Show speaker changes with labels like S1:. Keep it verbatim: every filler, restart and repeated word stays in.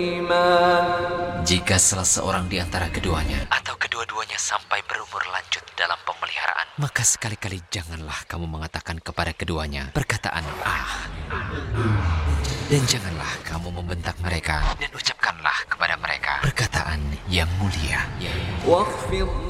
S1: Jika salah seorang di antara keduanya atau kedua-duanya sampai berumur lanjut dalam pemeliharaan, maka sekali-kali janganlah kamu mengatakan kepada keduanya perkataan ah. Dan janganlah kamu membentak mereka dan ucapkanlah kepada mereka perkataan yang mulia.